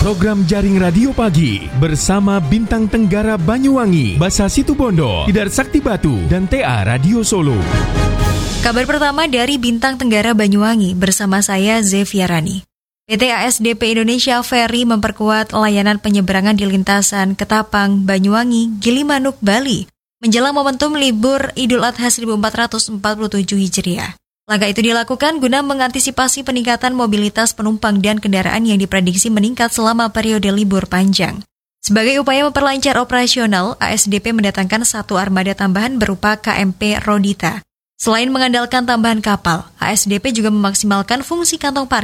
Program Jaring Radio Pagi bersama Bintang Tenggara Banyuwangi, Basa Situbondo, Tidar Sakti Batu, dan TA Radio Solo. Kabar pertama dari Bintang Tenggara Banyuwangi bersama saya Zefiarani. PT ASDP Indonesia Ferry memperkuat layanan penyeberangan di lintasan Ketapang, Banyuwangi, Gilimanuk, Bali menjelang momentum libur Idul Adha 1447 Hijriah. Langkah itu dilakukan guna mengantisipasi peningkatan mobilitas penumpang dan kendaraan yang diprediksi meningkat selama periode libur panjang. Sebagai upaya memperlancar operasional, ASDP mendatangkan satu armada tambahan berupa KMP Rodita. Selain mengandalkan tambahan kapal, ASDP juga memaksimalkan fungsi kantong parkir